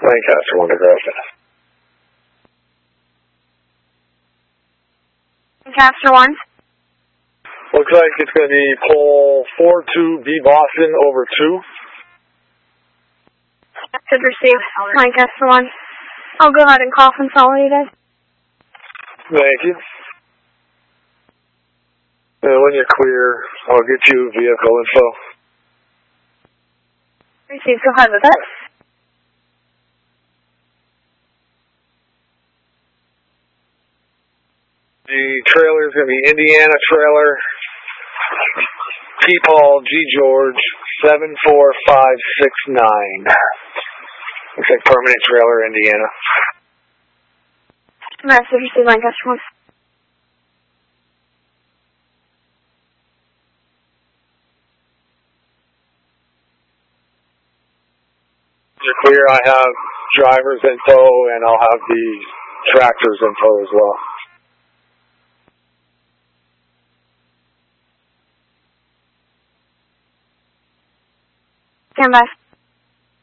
Lancaster 1 to Grafton. Lancaster 1. Looks like it's going to be pole 42B Boston over 2. Should receive Lancaster 1. I'll go ahead and call Consolidated. Thank you. And when you're clear, I'll get you vehicle info. Receive, go ahead with that. The trailer is going to be Indiana trailer, P. Paul, G. George, 74569. Looks like permanent trailer, Indiana. Message received, Lancaster 1. You're clear, I have driver's info and I'll have the tractor's info as well. Stand by.